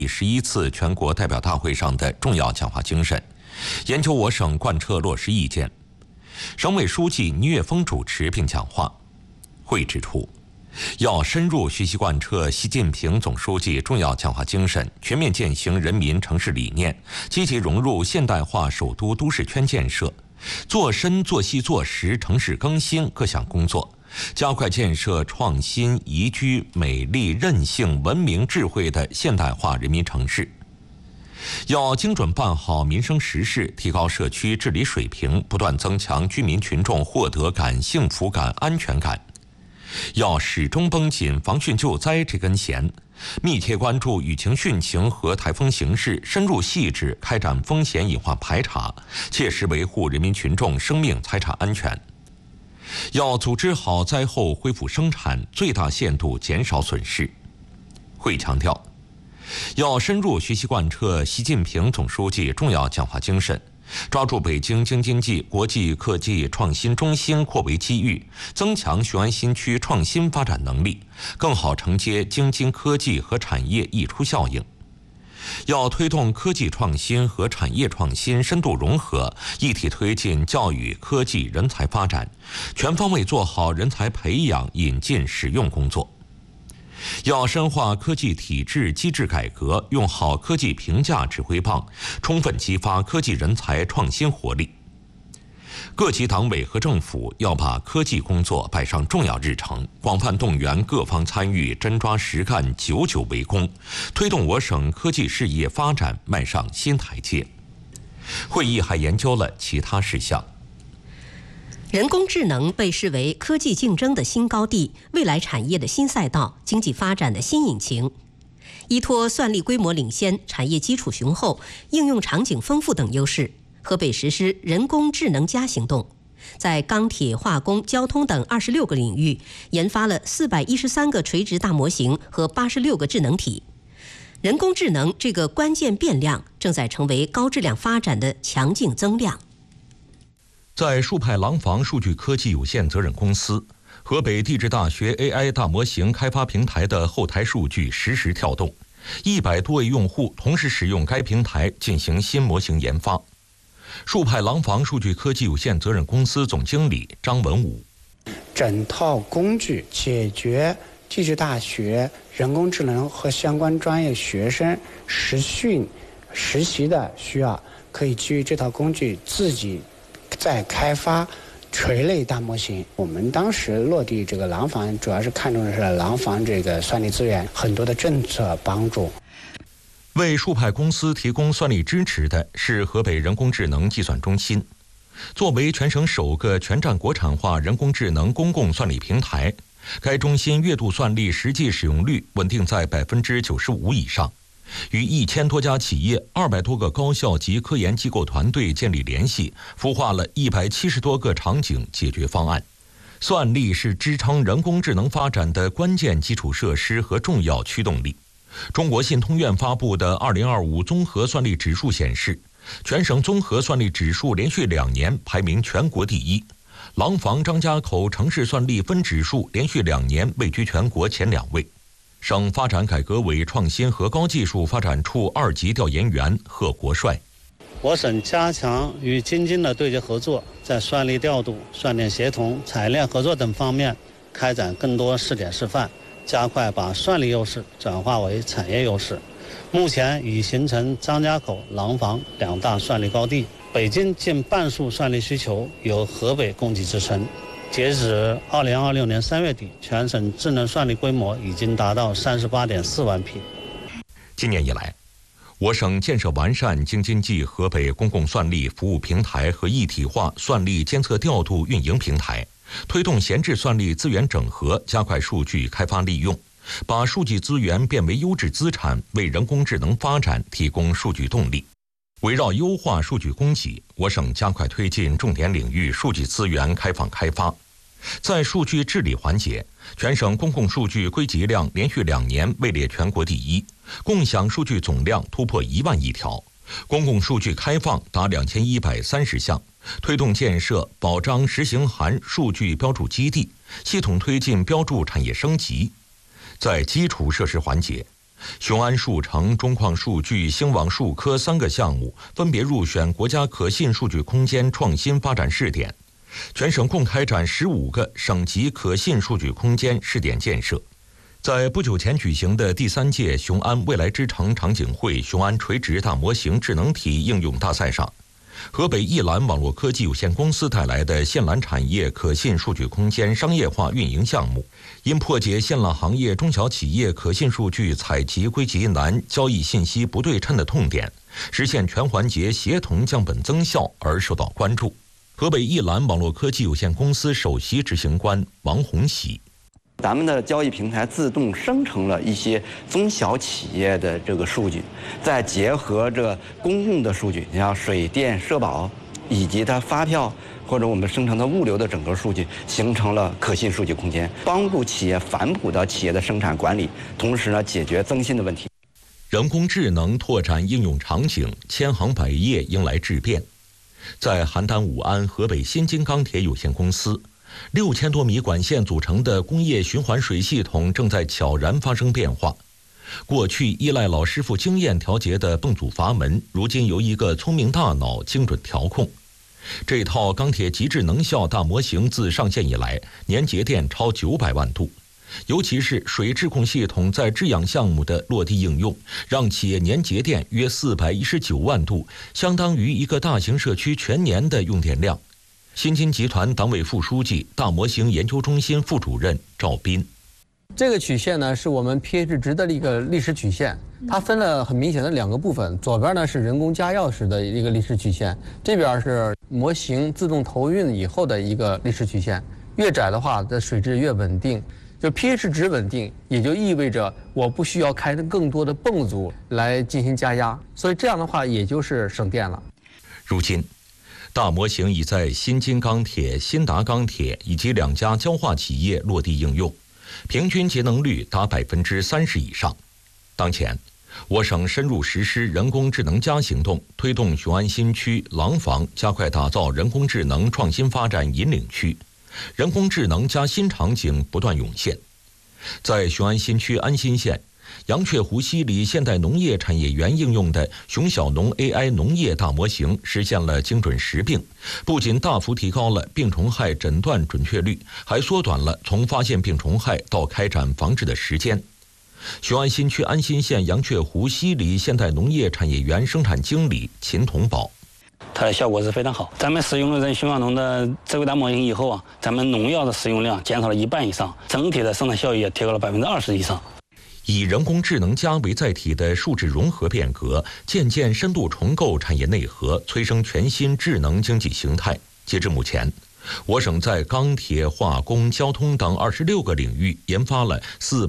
第11次全国代表大会上的重要讲话精神，研究我省贯彻落实意见。省委书记倪岳峰主持并讲话。会指出，要深入学习贯彻习近平总书记重要讲话精神，全面践行人民城市理念，积极融入现代化首都都市圈建设，做深做细做实城市更新各项工作，加快建设创新、宜居、美丽、韧性、文明、智慧的现代化人民城市。要精准办好民生实事，提高社区治理水平，不断增强居民群众获得感、幸福感、安全感。要始终绷紧防汛救灾这根弦，密切关注雨情汛情和台风形势，深入细致开展风险隐患排查，切实维护人民群众生命财产安全。要组织好灾后恢复生产，最大限度减少损失。会强调，要深入学习贯彻习近平总书记重要讲话精神，抓住北京京津冀国际科技创新中心扩围机遇，增强雄安新区创新发展能力，更好承接京津科技和产业溢出效应。要推动科技创新和产业创新深度融合，一体推进教育、科技、人才发展，全方位做好人才培养、引进、使用工作。要深化科技体制机制改革，用好科技评价指挥棒，充分激发科技人才创新活力。各级党委和政府要把科技工作摆上重要日程，广泛动员各方参与，真抓实干，久久为功，推动我省科技事业发展迈上新台阶。会议还研究了其他事项。 人工智能被视为科技竞争的新高地、未来产业的新赛道、经济发展的新引擎。依托算力规模领先、产业基础雄厚、应用场景丰富等优势，河北实施人工智能+行动，在钢铁、化工、交通等26个领域研发了413个垂直大模型和86个智能体。人工智能这个关键变量正在成为高质量发展的强劲增量。 在数派廊坊数据科技有限责任公司，河北地质大学 AI 大模型开发平台的后台数据实时跳动，100多位用户同时使用该平台进行新模型研发。数派廊坊数据科技有限责任公司总经理张文武： 整套工具解决地质大学人工智能和相关专业学生实训实习的需要，可以基于这套工具自己再开发垂类大模型。我们当时落地这个廊坊，主要是看重的是廊坊这个算力资源很多的政策帮助。 为数派公司提供算力支持的是河北人工智能计算中心。作为全省首个全站国产化人工智能公共算力平台，该中心月度算力实际使用率稳定在95%以上，与1000多家企业、200多个高校及科研机构团队建立联系，孵化了170多个场景解决方案。算力是支撑人工智能发展的关键基础设施和重要驱动力。中国信通院发布的2025综合算力指数显示，全省综合算力指数连续2年排名全国第一，廊坊、张家口城市算力分指数连续2年位居全国前2位。省发展改革委创新和高技术发展处2级调研员贺国帅： 我省加强与京津的对接合作，在算力调度、算电协同、产业链合作等方面开展更多试点示范，加快把算力优势转化为产业优势。目前已形成张家口、廊坊2大算力高地，北京近半数算力需求由河北供给支撑。截止2026年3月底，全省智能算力规模已经达到38.4万匹。 今年以来，我省建设完善京津冀河北公共算力服务平台和一体化算力监测调度运营平台，推动闲置算力资源整合，加快数据开发利用，把数据资源变为优质资产，为人工智能发展提供数据动力。围绕优化数据供给，我省加快推进重点领域数据资源开放开发。在数据治理环节，全省公共数据归集量连续2年位列全国第一，共享数据总量突破1万亿条，公共数据开放达2130项，推动建设保障实行函数据标注基地，系统推进标注产业升级。在基础设施环节， 雄安数城、中矿数据、兴网数科3个项目分别入选国家可信数据空间创新发展试点。全省共开展15个省级可信数据空间试点建设。在不久前举行的第3届雄安未来之城场景会雄安垂直大模型智能体应用大赛上，河北易蓝网络科技有限公司带来的线缆产业可信数据空间商业化运营项目，因破解线缆行业中小企业可信数据采集归集难、交易信息不对称的痛点，实现全环节协同降本增效而受到关注。河北易蓝网络科技有限公司首席执行官王红喜： 咱们的交易平台自动生成了一些中小企业的这个数据，再结合着公共的数据，你像水电社保以及它发票或者我们生成的物流的整个数据，形成了可信数据空间，帮助企业反哺到企业的生产管理，同时呢解决增信的问题。 人工智能拓展应用场景，千行百业迎来质变。在邯郸武安河北新津钢铁有限公司，6000多米管线组成的工业循环水系统正在悄然发生变化。过去依赖老师傅经验调节的泵阻阀门，如今由一个聪明大脑精准调控。这套钢铁极致能效大模型自上线以来，年节电超900万度。尤其是水质控系统在制氧项目的落地应用，让企业年节电约419万度，相当于一个大型社区全年的用电量。新津集团党委副书记、大模型研究中心副主任赵斌： 这个曲线呢，是我们 pH 值的一个历史曲线，它分了很明显的2个部分，左边呢是人工加药时的一个历史曲线，这边是模型自动投运以后的一个历史曲线。越窄的话，的水质越稳定。就 pH 值稳定，也就意味着我不需要开更多的泵阻来进行加压，所以这样的话也就是省电了。 如今，大模型已在新津钢铁、新达钢铁以及2家焦化企业落地应用，平均节能率达30%以上。当前，我省深入实施人工智能+行动，推动雄安新区、廊坊加快打造人工智能创新发展引领区。人工智能加新场景不断涌现。在雄安新区安新县，阳雀湖西里现代农业产业园应用的熊小农 AI 农业大模型实现了精准识病，不仅大幅提高了病虫害诊断准确率，还缩短了从发现病虫害到开展防治的时间。雄安新区安新县阳雀湖西里现代农业产业园生产经理秦同宝： 它的效果是非常好。咱们使用了这熊小农的智慧大模型以后啊，咱们农药的使用量减少了1半以上，整体的生产效益也提高了20%以上。 以人工智能+为载体的数质融合变革，渐渐深度重构产业内核，催生全新智能经济形态。截至目前，我省在钢铁、化工、交通等26个领域研发了400